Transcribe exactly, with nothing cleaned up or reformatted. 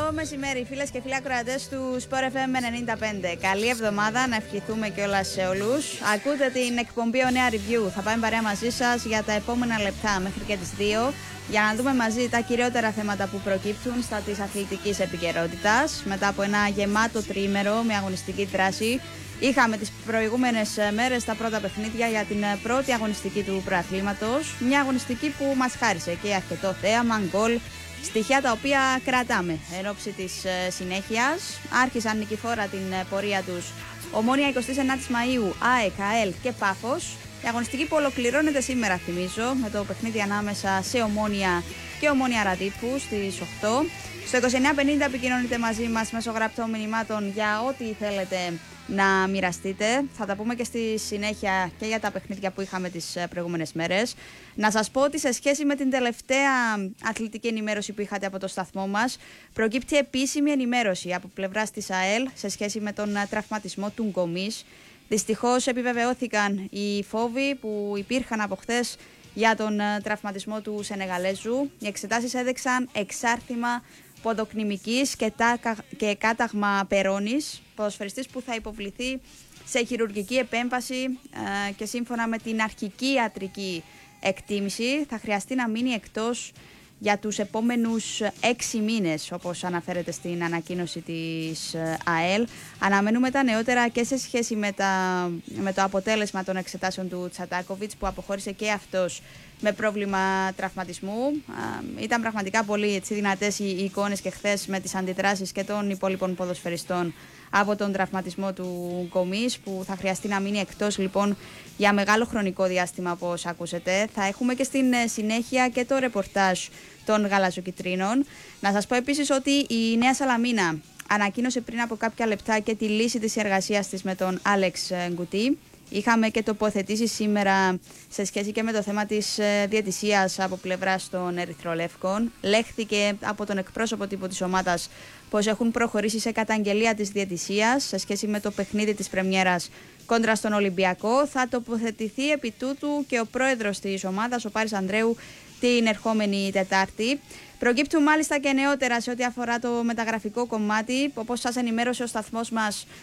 Καλό μεσημέρι, φίλες και φίλοι ακροατές του Sport εφ εμ ενενήντα πέντε. Καλή εβδομάδα, να ευχηθούμε κιόλας σε όλους. Ακούτε την εκπομπή Ο Νέα Review. Θα πάμε παρέα μαζί σας για τα επόμενα λεπτά μέχρι και τις δύο για να δούμε μαζί τα κυριότερα θέματα που προκύπτουν στα της αθλητικής επικαιρότητας. Μετά από ένα γεμάτο τριήμερο με αγωνιστική δράση, είχαμε τις προηγούμενες μέρες τα πρώτα παιχνίδια για την πρώτη αγωνιστική του προαθλήματος. Μια αγωνιστική που μας χάρισε και αρκετό θέαμα, γκολ, στοιχεία τα οποία κρατάμε εν ώψη της συνέχειας. Άρχισαν νικηφόρα την πορεία τους Ομόνοια εικοστή ενάτη Μαΐου, ΑΕΚ, ΑΕΛ και Πάφος. Η αγωνιστική που ολοκληρώνεται σήμερα, θυμίζω, με το παιχνίδι ανάμεσα σε Ομόνοια και Ομόνοια Ραντίπου στις οκτώ. Στο είκοσι εννέα πενήντα επικοινωνείτε μαζί μας μέσω γραπτών μηνυμάτων για ό,τι θέλετε να μοιραστείτε. Θα τα πούμε και στη συνέχεια και για τα παιχνίδια που είχαμε τις προηγούμενες μέρες. Να σας πω ότι σε σχέση με την τελευταία αθλητική ενημέρωση που είχατε από το σταθμό μας, προκύπτει επίσημη ενημέρωση από πλευράς της ΑΕΛ σε σχέση με τον τραυματισμό του Γκομής. Δυστυχώς επιβεβαιώθηκαν οι φόβοι που υπήρχαν από χθες για τον τραυματισμό του Σενεγαλέζου. Οι εξετάσεις έδειξαν εξάρτημα ποδοκνημικής και, τάκα, και κάταγμα περώνης, ποδοσφαιριστής που θα υποβληθεί σε χειρουργική επέμβαση ε, και σύμφωνα με την αρχική ιατρική εκτίμηση θα χρειαστεί να μείνει εκτός για τους επόμενους έξι μήνες, όπως αναφέρεται στην ανακοίνωση της ΑΕΛ. Αναμένουμε τα νεότερα και σε σχέση με, τα, με το αποτέλεσμα των εξετάσεων του Τσατάκοβιτς, που αποχώρησε και αυτός με πρόβλημα τραυματισμού. Ήταν πραγματικά πολύ έτσι, δυνατές οι εικόνες και χθες με τις αντιδράσεις και των υπόλοιπων ποδοσφαιριστών από τον τραυματισμό του Γκομής, που θα χρειαστεί να μείνει εκτός λοιπόν για μεγάλο χρονικό διάστημα, όπως ακούσετε. Θα έχουμε και στην συνέχεια και το ρεπορτάζ των γαλαζοκιτρίνων. Να σας πω επίσης ότι η Νέα Σαλαμίνα ανακοίνωσε πριν από κάποια λεπτά και τη λύση της εργασίας της με τον Άλεξ Γκουτί. Είχαμε και τοποθετήσεις σήμερα σε σχέση και με το θέμα της διαιτησίας από πλευράς των Ερυθρολεύκων. Λέχθηκε από τον εκπρόσωπο τύπου της ομάδας πως έχουν προχωρήσει σε καταγγελία της διαιτησίας σε σχέση με το παιχνίδι της πρεμιέρας κόντρα στον Ολυμπιακό. Θα τοποθετηθεί επί τούτου και ο πρόεδρος της ομάδας, ο Πάρης Ανδρέου, την ερχόμενη Τετάρτη. Προκύπτουν μάλιστα και νεότερα σε ό,τι αφορά το μεταγραφικό κομμάτι. Όπως σας ενημέρωσε ο σταθμός μας,